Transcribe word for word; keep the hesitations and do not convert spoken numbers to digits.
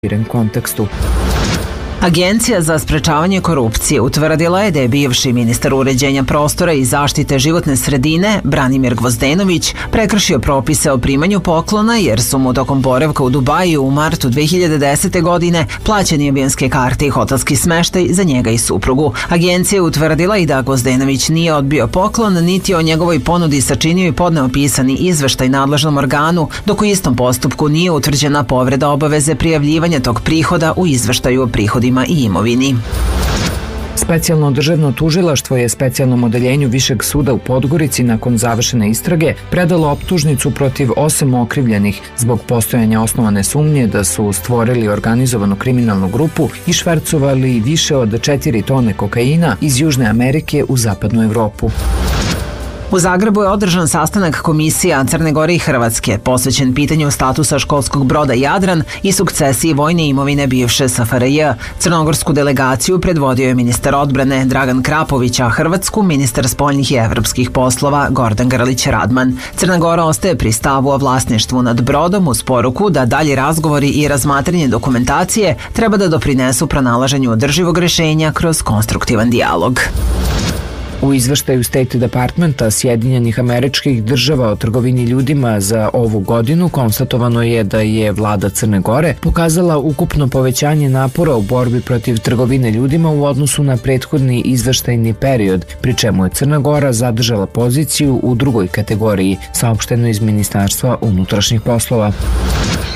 širem kontekstu. Agencija za sprečavanje korupcije utvrdila je da je bivši ministar uređenja prostora i zaštite životne sredine Branimir Gvozdenović prekršio propise o primanju poklona jer su mu tokom boravka u Dubaju u martu dve hiljade desete. godine plaćeni avionske karte i hotelski smeštaj za njega i suprugu. Agencija je utvrdila i da Gvozdenović nije odbio poklon, niti o njegovoj ponudi sačinio i podneo pisani izveštaj nadležnom organu, dok u istom postupku nije utvrđena povreda obaveze prijavljivanja tog prihoda u izveštaju o prihodima i imovini. Specijalno državno tužilaštvo je specijalnom odeljenju Višeg suda u Podgorici nakon završene istrage predalo optužnicu protiv osam okrivljenih zbog postojanja osnovane sumnje da su stvorili organizovanu kriminalnu grupu i švercovali više od četiri tone kokaina iz Južne Amerike u zapadnu Evropu. U Zagrebu je održan sastanak komisija Crne Gore i Hrvatske posvećen pitanju statusa školskog broda Jadran i sukcesiji vojne imovine bivše S F R J. Crnogorsku delegaciju predvodio je ministar odbrane Dragan Krapović, a Hrvatsku ministar spoljnih i evropskih poslova Gordan Grlić Radman. Crna Gora ostaje pri stavu o vlasništvu nad brodom uz poruku da dalji razgovori i razmatranje dokumentacije treba da doprinesu pronalaženju održivog rešenja kroz konstruktivan dijalog. U izveštaju State Departmenta Sjedinjenih Američkih Država o trgovini ljudima za ovu godinu konstatovano je da je vlada Crne Gore pokazala ukupno povećanje napora u borbi protiv trgovine ljudima u odnosu na prethodni izveštajni period, pri čemu je Crna Gora zadržala poziciju u drugoj kategoriji, saopšteno iz Ministarstva unutrašnjih poslova.